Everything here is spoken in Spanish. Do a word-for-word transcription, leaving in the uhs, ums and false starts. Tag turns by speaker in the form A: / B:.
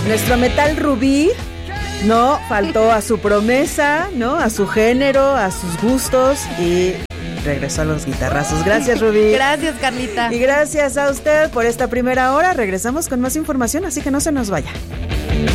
A: nuestro metal rubí no faltó a su promesa, ¿no? A su género, a sus gustos y regresó a los guitarrazos. Gracias, Rubí.
B: Gracias, Carlita.
A: Y gracias a usted por esta primera hora. Regresamos con más información, así que no se nos vaya.